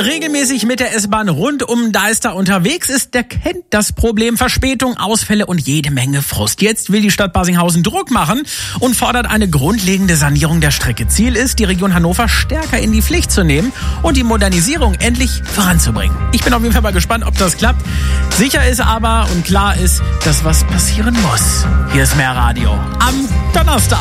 regelmäßig mit der S-Bahn rund um Deister unterwegs ist, der kennt das Problem Verspätung, Ausfälle und jede Menge Frust. Jetzt will die Stadt Barsinghausen Druck machen und fordert eine grundlegende Sanierung der Strecke. Ziel ist, die Region Hannover stärker in die Pflicht zu nehmen und die Modernisierung endlich voranzubringen. Ich bin auf jeden Fall mal gespannt, ob das klappt. Sicher ist aber und klar ist, dass was passieren muss. Hier ist mehr Radio am Donnerstag.